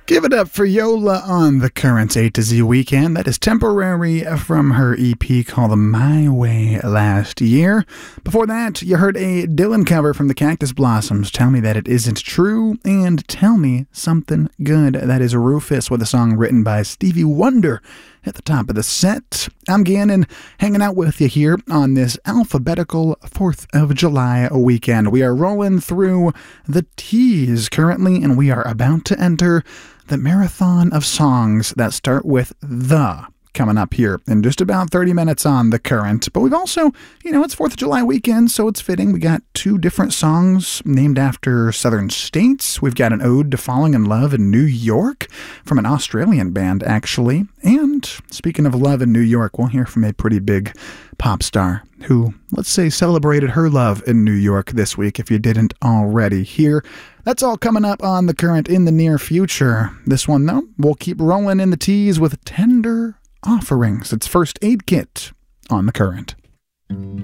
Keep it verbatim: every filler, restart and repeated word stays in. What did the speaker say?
Give it up for Yola on the Current A to Z weekend. That is Temporary from her E P called My Way last year. Before that, you heard a Dylan cover from the Cactus Blossoms, Tell Me That It Isn't True, and Tell Me Something Good. That is Rufus with a song written by Stevie Wonder at the top of the set. I'm Gannon, hanging out with you here on this alphabetical fourth of July weekend. We are rolling through the T's currently, and we are about to enter the marathon of songs that start with the coming up here in just about thirty minutes on The Current. But we've also, you know, it's fourth of July weekend, so it's fitting. We got two different songs named after southern states. We've got an ode to falling in love in New York from an Australian band, actually. And speaking of love in New York, we'll hear from a pretty big pop star who, let's say, celebrated her love in New York this week, if you didn't already hear. That's all coming up on The Current in the near future. This one, though, we'll keep rolling in the T's with Tender Offerings. It's First Aid Kit on The Current.